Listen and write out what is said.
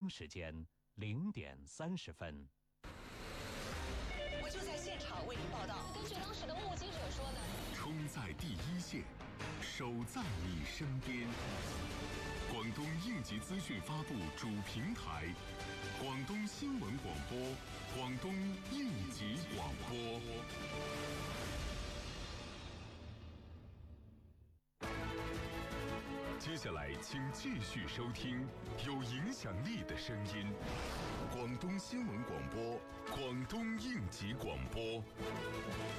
时间0点30分。 我就在现场为您报道。 根据当时的目击者说呢， 冲在第一线，守在你身边。广东应急资讯发布主平台，广东新闻广播，广东应急广播。接下来，请继续收听有影响力的声音——广东新闻广播，广东应急广播。